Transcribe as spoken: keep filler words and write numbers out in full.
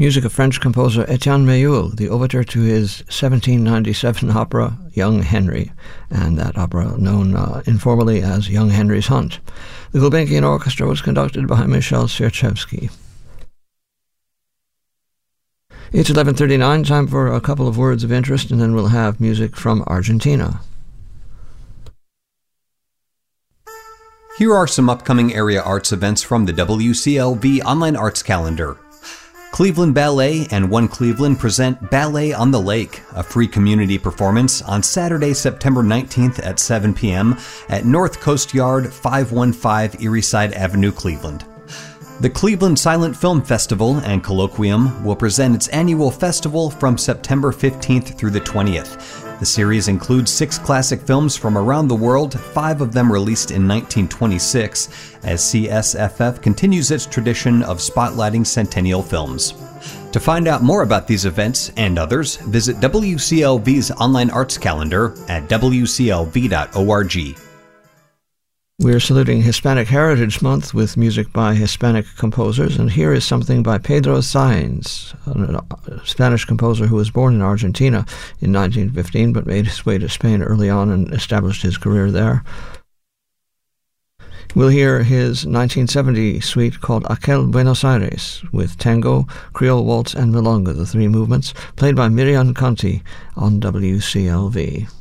Music of French composer Etienne Méhul, the overture to his seventeen ninety-seven opera Young Henry, and that opera known uh, informally as Young Henry's Hunt. The Gulbenkian Orchestra was conducted by Michel Sierczewski. It's eleven thirty-nine, time for a couple of words of interest, and then we'll have music from Argentina. Here are some upcoming area arts events from the W C L V Online Arts Calendar. Cleveland Ballet and One Cleveland present Ballet on the Lake, a free community performance on Saturday, September nineteenth at seven p.m. at North Coast Yard, five fifteen Erieside Avenue, Cleveland. The Cleveland Silent Film Festival and Colloquium will present its annual festival from September fifteenth through the twentieth. The series includes six classic films from around the world, five of them released in nineteen twenty-six, as C S F F continues its tradition of spotlighting centennial films. To find out more about these events and others, visit W C L V's online arts calendar at w c l v dot org. We're saluting Hispanic Heritage Month with music by Hispanic composers, and here is something by Pedro Sáenz, a Spanish composer who was born in Argentina in nineteen fifteen but made his way to Spain early on and established his career there. We'll hear his nineteen seventy suite called Aquel Buenos Aires, with tango, Creole waltz, and milonga, the three movements, played by Miriam Conti on W C L V.